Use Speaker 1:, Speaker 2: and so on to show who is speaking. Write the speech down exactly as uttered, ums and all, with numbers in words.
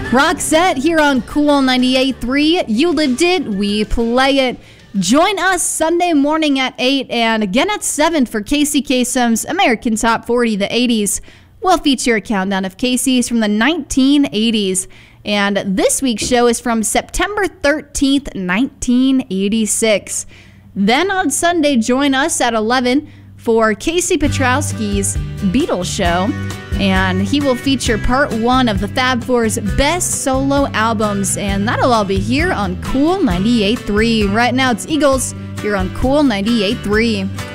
Speaker 1: Roxette here on Cool ninety-eight point three. You lived it, we play it. Join us Sunday morning at eight and again at seven for Casey Kasem's American Top forty, the eighties. We'll feature a countdown of Casey's from the nineteen eighties. And this week's show is from September thirteenth, nineteen eighty-six. Then on Sunday, join us at eleven for Casey Petrowski's Beatles Show. And he will feature part one of the Fab Four's best solo albums. And that'll all be here on Cool ninety-eight point three. Right now, it's Eagles here on Cool ninety-eight point three.